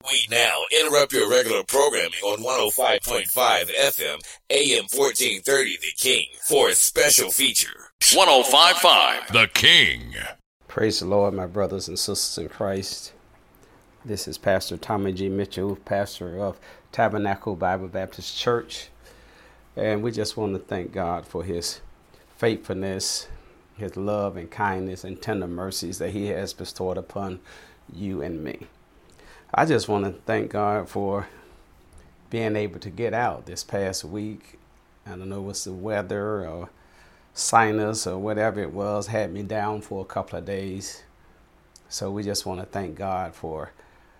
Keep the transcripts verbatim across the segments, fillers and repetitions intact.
We now interrupt your regular programming on one oh five point five F M, A M fourteen thirty The King, for a special feature. one oh five point five The King. Praise the Lord, my brothers and sisters in Christ. This is Pastor Tommy G. Mitchell, pastor of Tabernacle Bible Baptist Church. And we just want to thank God for his faithfulness, his love and kindness and tender mercies that he has bestowed upon you and me. I just want to thank God for being able to get out this past week. I don't know what's the weather or sinus or whatever it was, had me down for a couple of days. So we just want to thank God for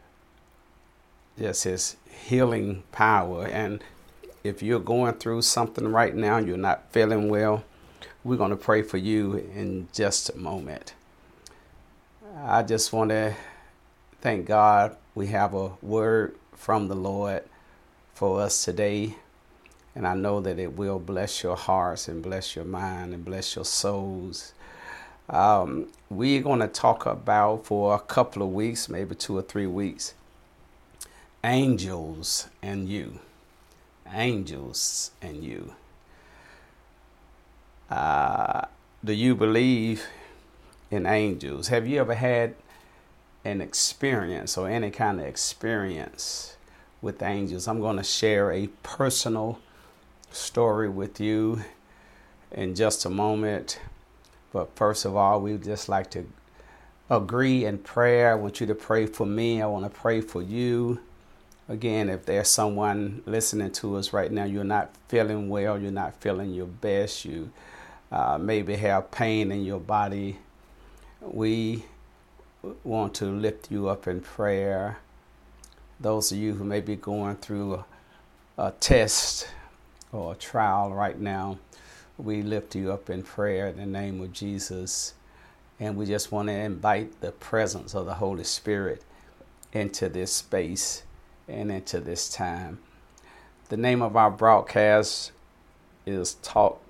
just his healing power. And if you're going through something right now, you're not feeling well, we're going to pray for you in just a moment. I just want to thank God we have a word from the Lord for us today. And I know that it will bless your hearts and bless your mind and bless your souls. Um, we're going to talk about for a couple of weeks, maybe two or three weeks, angels and you. Angels and you. Uh, do you believe in angels? Have you ever had an experience or any kind of experience with angels? I'm going to share a personal story with you in just a moment. But first of all, we'd just like to agree in prayer. I want you to pray for me. I want to pray for you. Again, if there's someone listening to us right now, you're not feeling well, you're not feeling your best, you uh, maybe have pain in your body, we want to lift you up in prayer. Those of you who may be going through a, a test or a trial right now, we lift you up in prayer in the name of Jesus. And we just want to invite the presence of the Holy Spirit into this space and into this time. The name of our broadcast is Talk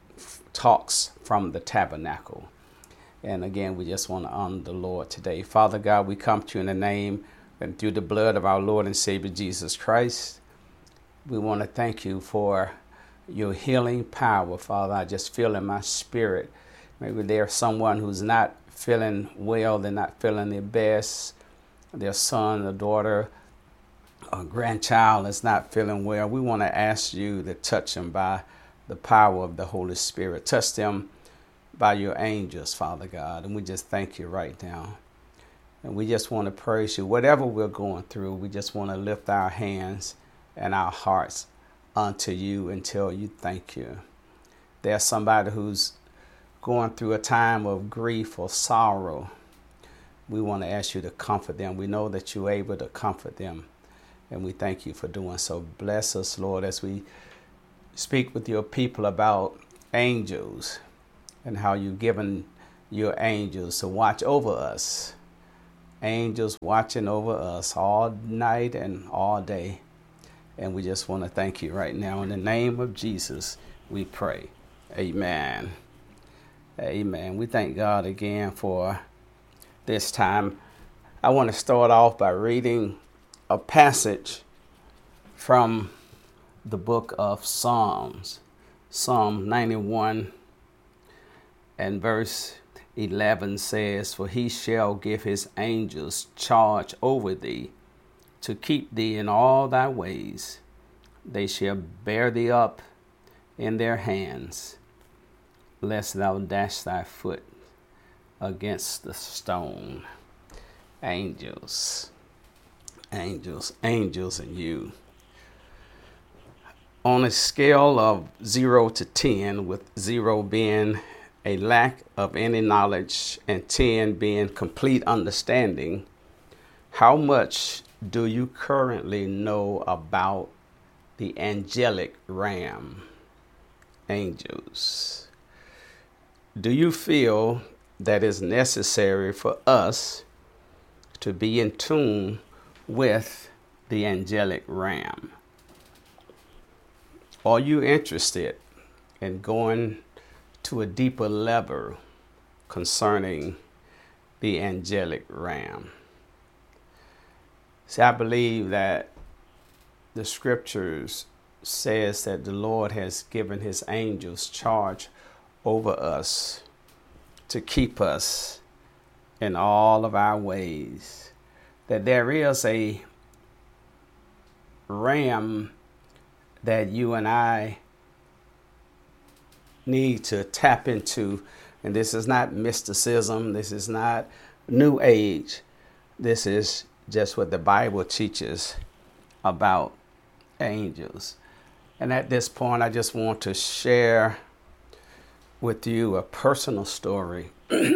Talks from the Tabernacle. And again, we just want to honor the Lord today. Father God, we come to you in the name and through the blood of our Lord and Savior Jesus Christ. We want to thank you for your healing power, Father. I just feel in my spirit. Maybe there's someone who's not feeling well, they're not feeling their best. Their son or daughter or grandchild is not feeling well. We want to ask you to touch them by the power of the Holy Spirit. Touch them by your angels, Father God. And we just thank you right now. And we just want to praise you. Whatever we're going through, we just want to lift our hands and our hearts unto you and tell you thank you. There's somebody who's going through a time of grief or sorrow. We want to ask you to comfort them. We know that you're able to comfort them. And we thank you for doing so. Bless us, Lord, as we speak with your people about angels and how you've given your angels to watch over us. Angels watching over us all night and all day. And we just want to thank you right now. In the name of Jesus, we pray. Amen. Amen. We thank God again for this time. I want to start off by reading a passage from the book of Psalms, Psalm ninety-one and verse eleven says, "For he shall give his angels charge over thee, to keep thee in all thy ways. They shall bear thee up in their hands, lest thou dash thy foot against the stone." Angels, angels, angels and you. On a scale of zero to ten, with zero being a lack of any knowledge and ten being complete understanding, how much do you currently know about the angelic realm, angels? Do you feel that it's necessary for us to be in tune with the angelic realm? Are you interested in going to a deeper level concerning the angelic realm? See, I believe that the scriptures says that the Lord has given his angels charge over us to keep us in all of our ways. That there is a realm that you and I need to tap into. And this is not mysticism. This is not New Age. This is just what the Bible teaches about angels. And at this point, I just want to share with you a personal story.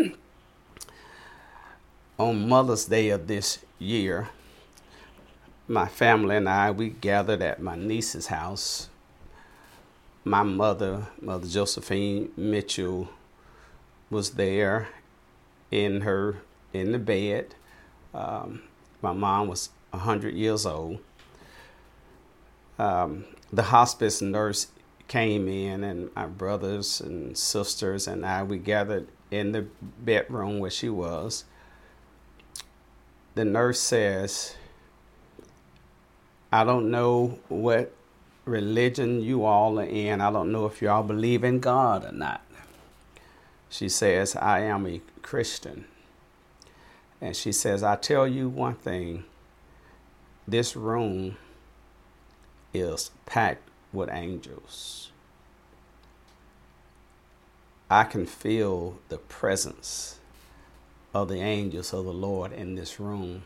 On Mother's Day of this year, my family and I, we gathered at my niece's house. My mother, Mother Josephine Mitchell, was there in her in the bed. Um, my mom was one hundred years old. Um, the hospice nurse came in, and my brothers and sisters and I, we gathered in the bedroom where she was. The nurse says, I don't know what religion you all are in. I don't know if you all believe in God or not. She says, I am a Christian. And she says, I tell you one thing, this room is packed with angels. I can feel the presence of the angels of the Lord in this room.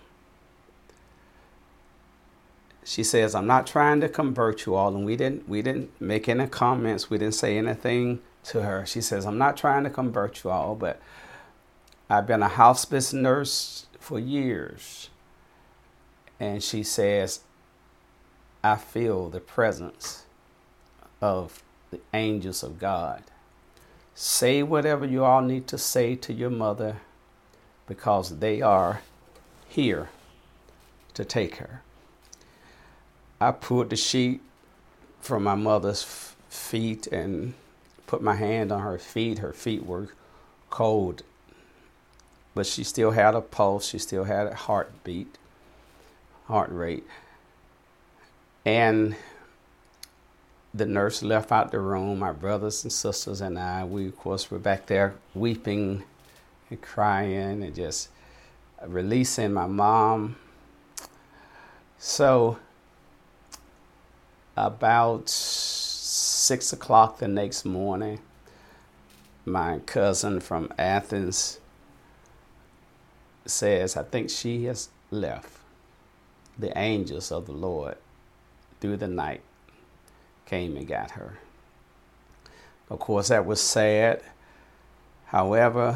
She says, I'm not trying to convert you all. And we didn't we didn't make any comments. We didn't say anything to her. She says, I'm not trying to convert you all, but I've been a hospice nurse for years. And she says, I feel the presence of the angels of God. Say whatever you all need to say to your mother, because they are here to take her. I pulled the sheet from my mother's f- feet and put my hand on her feet. Her feet were cold, but she still had a pulse. She still had a heartbeat, heart rate. And the nurse left out the room. My brothers and sisters and I, we, of course, were back there weeping and crying and just releasing my mom. So about six o'clock the next morning, my cousin from Athens says, I think she has left. The angels of the Lord through the night came and got her. Of course, that was sad. However,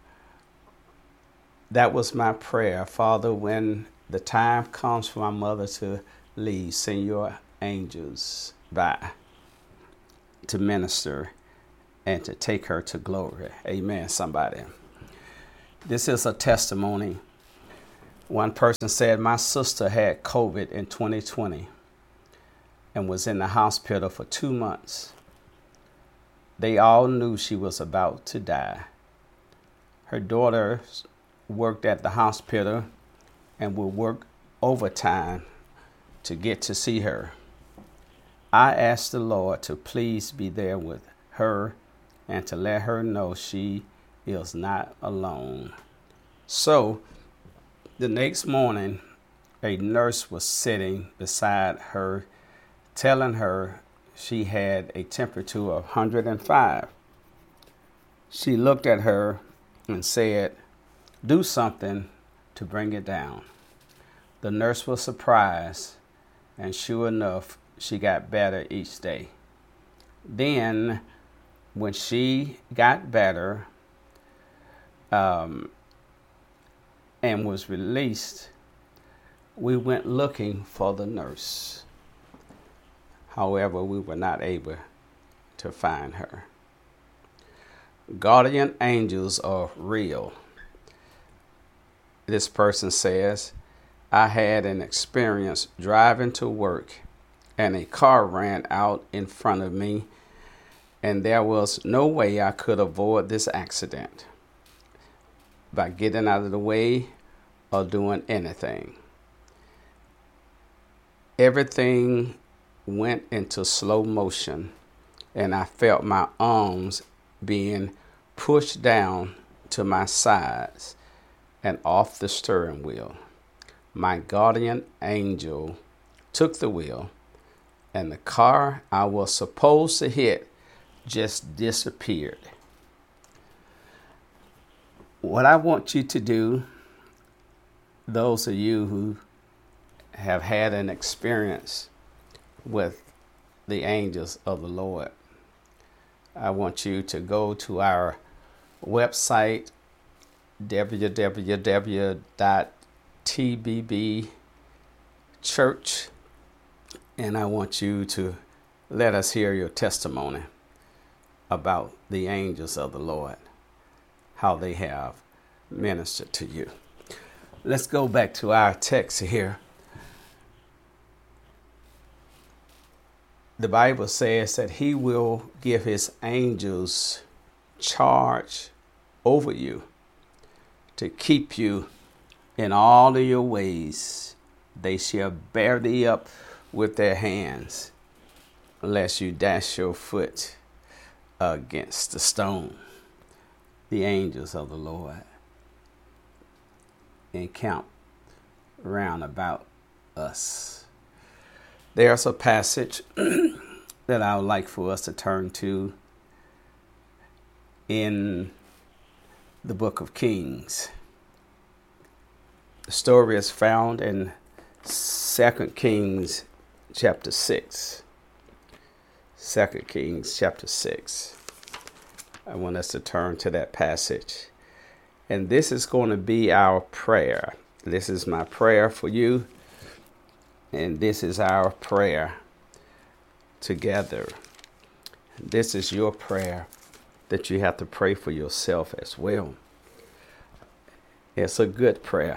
that was my prayer. Father, when the time comes for my mother to leave, send your angels by to minister and to take her to glory. Amen, somebody. This is a testimony. One person said, my sister had COVID in twenty twenty and was in the hospital for two months. They all knew she was about to die. Her daughter worked at the hospital and would work overtime to get to see her. I asked the Lord to please be there with her and to let her know she is not alone. So the next morning, a nurse was sitting beside her, telling her she had a temperature of one hundred five. She looked at her and said, do something to bring it down. The nurse was surprised, and sure enough, she got better each day. Then, when she got better um, and was released, we went looking for the nurse. However, we were not able to find her. Guardian angels are real. This person says, I had an experience driving to work and a car ran out in front of me, and there was no way I could avoid this accident by getting out of the way or doing anything. everything went into slow motion, and I felt my arms being pushed down to my sides and off the steering wheel. My guardian angel took the wheel, and the car I was supposed to hit just disappeared. What I want you to do, those of you who have had an experience with the angels of the Lord, I want you to go to our website, w w w dot t b b church, and I want you to let us hear your testimony about the angels of the Lord, how they have ministered to you. Let's go back to our text here. The Bible says that he will give his angels charge over you to keep you in all of your ways. They shall bear thee up with their hands, lest you dash your foot against the stone. The angels of the Lord encamp round about us. There's a passage that I would like for us to turn to in the book of Kings. The story is found in Second Kings chapter six. Second Kings chapter six. I want us to turn to that passage. And this is going to be our prayer. This is my prayer for you. And this is our prayer together. This is your prayer that you have to pray for yourself as well. It's a good prayer.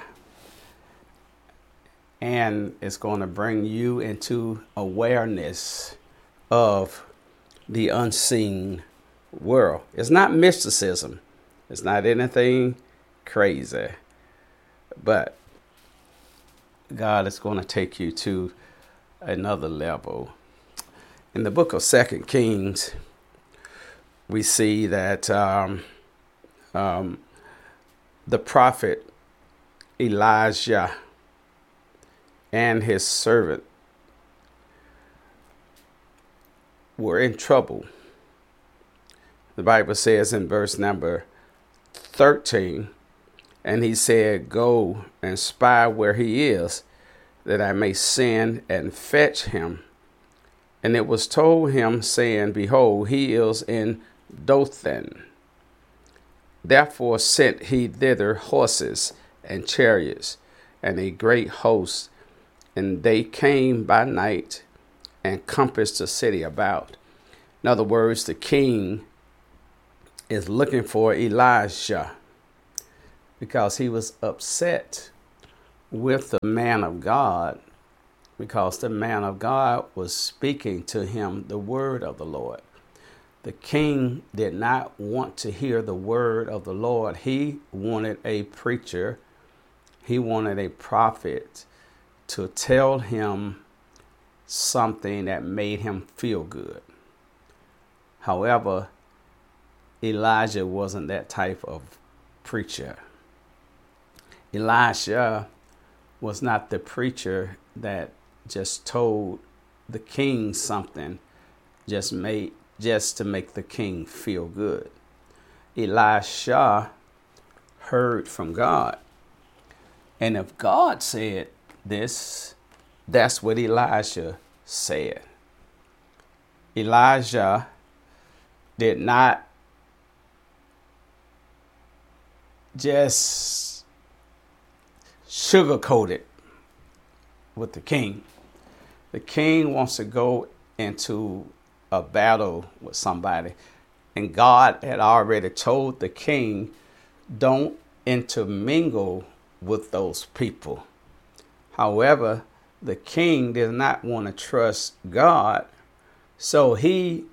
And it's going to bring you into awareness of the unseen world. It's not mysticism. It's not anything crazy. But God is going to take you to another level. In the book of Second Kings, we see that um, um, the prophet Elijah and his servant were in trouble. The Bible says in verse number thirteen, and he said, "Go and spy where he is, that I may send and fetch him." And it was told him, saying, "Behold, he is in Dothan." Therefore sent he thither horses and chariots and a great host, and they came by night and compassed the city about. In other words, the king is looking for Elijah because he was upset with the man of God, because the man of God was speaking to him the word of the Lord. The king did not want to hear the word of the Lord. He wanted a preacher. He wanted a prophet to tell him something that made him feel good. However, Elijah wasn't that type of preacher. Elisha was not the preacher that just told the king something just made just to make the king feel good. Elisha heard from God. And if God said this, that's what Elijah said. Elijah did not just sugarcoat it with the king. The king wants to go into a battle with somebody, and God had already told the king, don't intermingle with those people. However, the king did not want to trust God, so he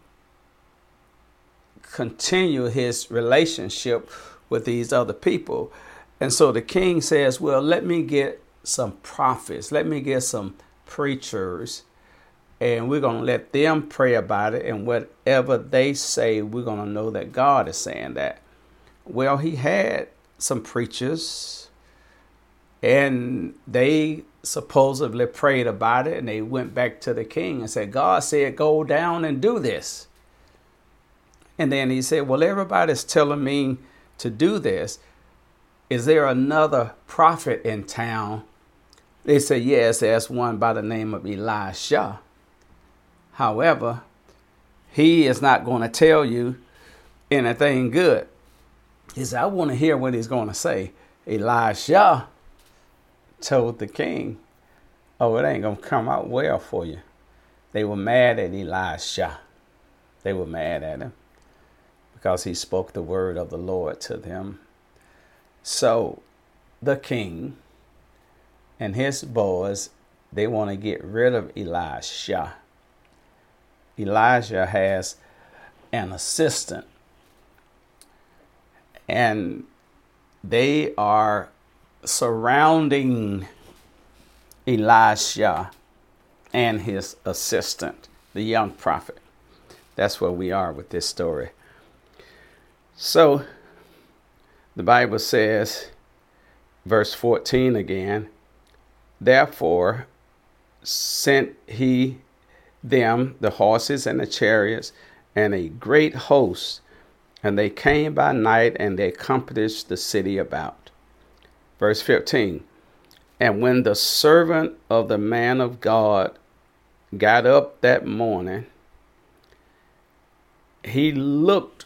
continued his relationship with these other people. And so the king says, well, let me get some prophets. Let me get some preachers, and we're going to let them pray about it, and whatever they say, we're going to know that God is saying that. Well, he had some preachers, and they supposedly prayed about it, and they went back to the king and said, God said, go down and do this. And then he said, well, everybody's telling me to do this. Is there another prophet in town? They said, yes, there's one by the name of Elisha. However, he is not going to tell you anything good. He said, I want to hear what he's going to say. Elisha told the king, oh, it ain't going to come out well for you. They were mad at Elisha. They were mad at him because he spoke the word of the Lord to them. So the king and his boys, they want to get rid of Elisha. Elijah has an assistant, and they are surrounding Elisha and his assistant, the young prophet. That's where we are with this story. So the Bible says, verse fourteen again, therefore sent he them the horses and the chariots and a great host, and they came by night and they compassed the city about. Verse fifteen, and when the servant of the man of God got up that morning, he looked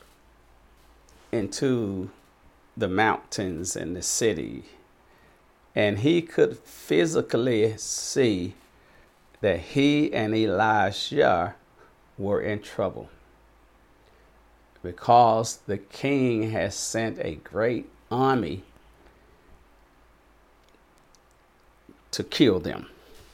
into the mountains and the city, and he could physically see that he and Elisha were in trouble because the king has sent a great army to kill them.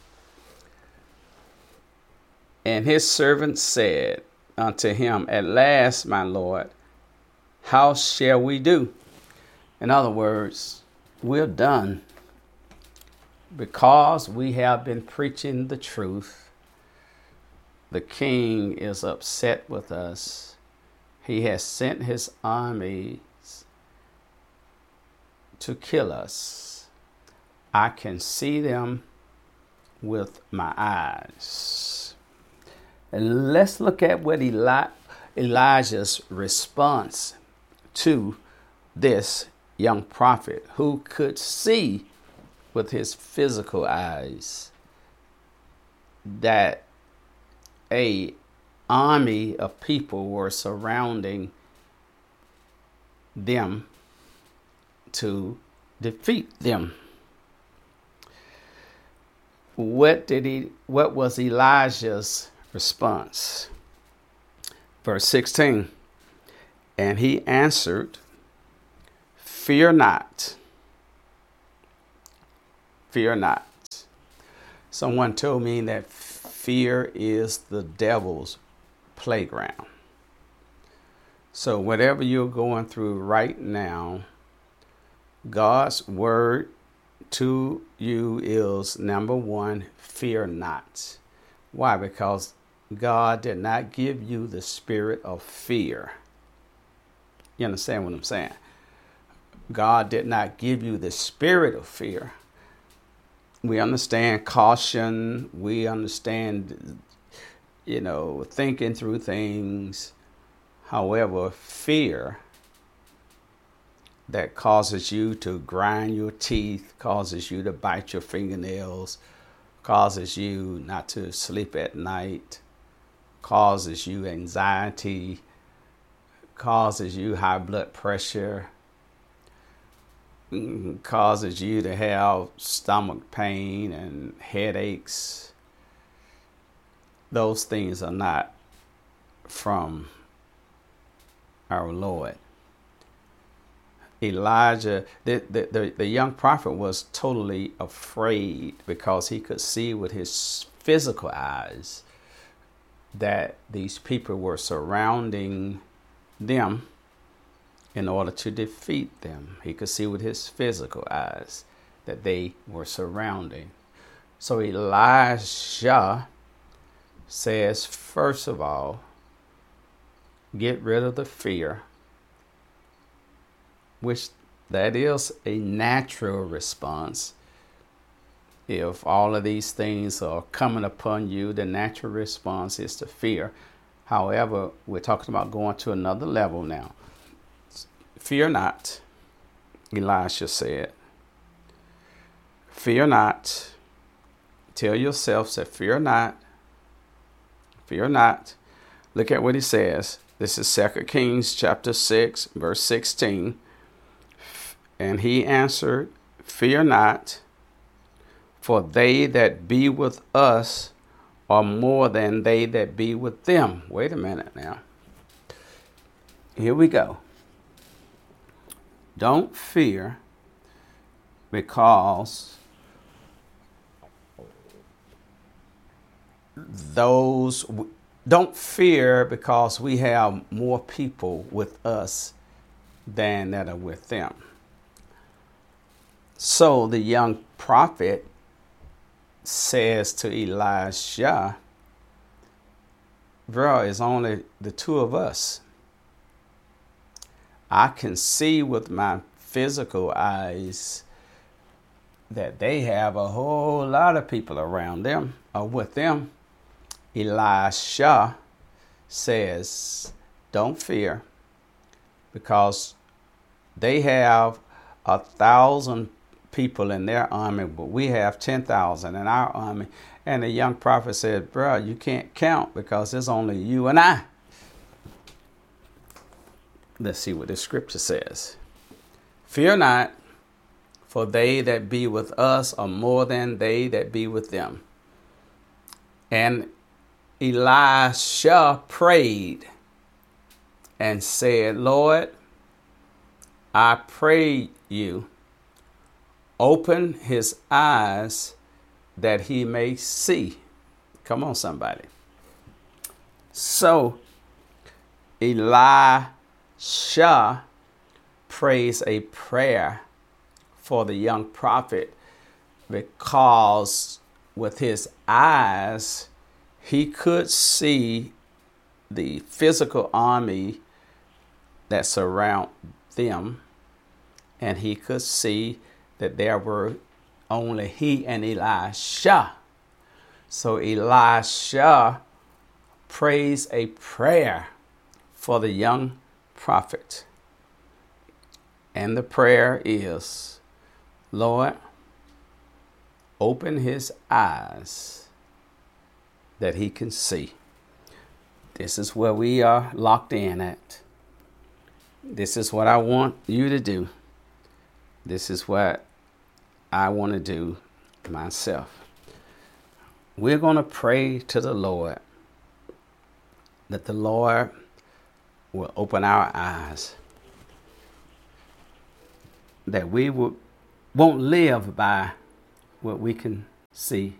And his servant said unto him, at last, my lord, how shall we do? In other words, we're done. Because we have been preaching the truth, the king is upset with us. He has sent his armies to kill us. I can see them with my eyes. And let's look at what Eli- Elijah's response to this young prophet who could see with his physical eyes that a army of people were surrounding them to defeat them. What did he what was Elijah's response? Verse sixteen, and he answered, fear not. Fear not. Someone told me that fear is the devil's playground. So whatever you're going through right now, God's word to you is, number one, fear not. Why? Because God did not give you the spirit of fear. You understand what I'm saying? God did not give you the spirit of fear. We understand caution. We understand, you know, thinking through things. However, fear that causes you to grind your teeth, causes you to bite your fingernails, causes you not to sleep at night, causes you anxiety, causes you high blood pressure, causes you to have stomach pain and headaches. Those things are not from our Lord. Elijah, the, the, the, the young prophet was totally afraid because he could see with his physical eyes that these people were surrounding them in order to defeat them. He could see with his physical eyes that they were surrounding. So Elijah says, first of all, get rid of the fear, which that is a natural response. If all of these things are coming upon you, the natural response is to fear. However, we're talking about going to another level now. Fear not, Elisha said. Fear not. Tell yourself that fear not. Fear not. Look at what he says. This is Second Kings chapter six, verse sixteen. And he answered, fear not, for they that be with us are more than they that be with them. Wait a minute now. Here we go. Don't fear because those, don't fear because we have more people with us than that are with them. So the young prophet says to Elisha, bro, it's only the two of us. I can see with my physical eyes that they have a whole lot of people around them or with them. Elisha says, don't fear, because they have a thousand people in their army, but we have ten thousand in our army. And the young prophet said, bro, you can't count because there's only you and I. Let's see what the scripture says. Fear not, for they that be with us are more than they that be with them. And Elisha prayed and said, Lord, I pray you, open his eyes that he may see. Come on, somebody. So Elisha prays a prayer for the young prophet because with his eyes, he could see the physical army that surround them, and he could see that there were only he and Elisha. So Elisha prays a prayer for the young prophet. And the prayer is, Lord, open his eyes that he can see. This is where we are locked in at. This is what I want you to do. This is what I want to do myself. We're going to pray to the Lord that the Lord will open our eyes, that we will, won't live by what we can see.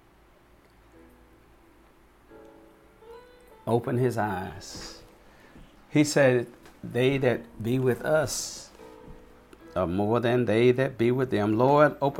Open his eyes. He said, they that be with us are more than they that be with them. Lord, open